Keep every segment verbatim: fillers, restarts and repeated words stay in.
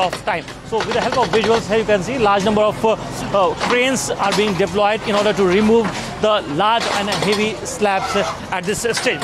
of time. So with the help of visuals here you can see large number of uh, uh, cranes are being deployed in order to remove the large and heavy slabs uh, at this uh, stage.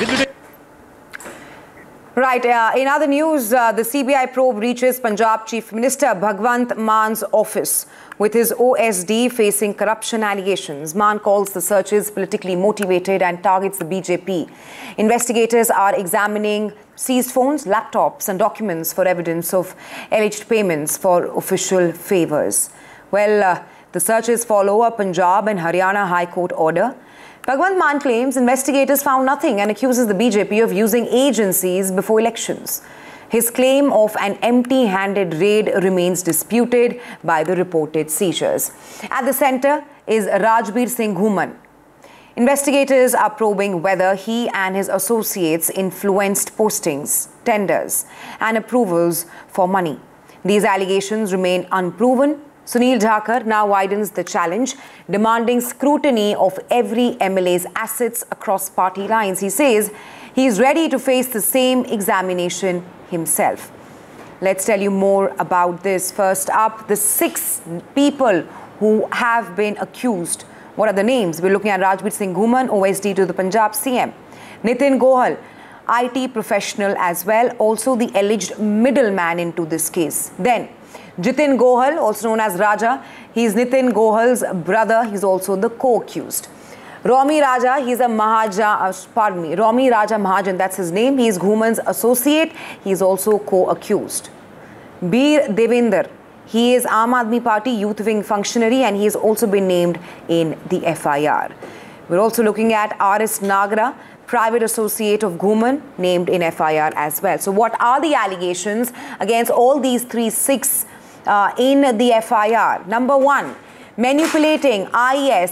Right. Uh, in other news, uh, the C B I probe reaches Punjab Chief Minister Bhagwant Man's office with his O S D facing corruption allegations. Man calls the searches politically motivated and targets the B J P. Investigators are examining seized phones, laptops and documents for evidence of alleged payments for official favours. Well, uh, the searches follow a Punjab and Haryana High Court order. Bhagwant Mann claims investigators found nothing and accuses the B J P of using agencies before elections. His claim of an empty-handed raid remains disputed by the reported seizures. At the centre is Rajbir Singh Ghuman. Investigators are probing whether he and his associates influenced postings, tenders and approvals for money. These allegations remain unproven. Sunil Dhakar now widens the challenge, demanding scrutiny of every M L A's assets across party lines. He says he is ready to face the same examination himself. Let's tell you more about this. First up, the six people who have been accused. What are the names? We're looking at Rajbir Singh Ghuman, O S D to the Punjab C M. Nitin Gohal, I T professional as well, also the alleged middleman into this case. Then Jitin Gohal, also known as Raja, he's Nitin Gohal's brother. He's also the co-accused. Romi Raja, he's a Mahajan, uh, pardon me, Romi Raja Mahajan, that's his name. He's Ghuman's associate. He's also co-accused. Bir Devinder, he is Aam Aadmi Party youth wing functionary and he has also been named in the F I R. We're also looking at R S Nagra, private associate of Ghuman, named in F I R as well. So what are the allegations against all these three, six uh, in the F I R? Number one, manipulating I E S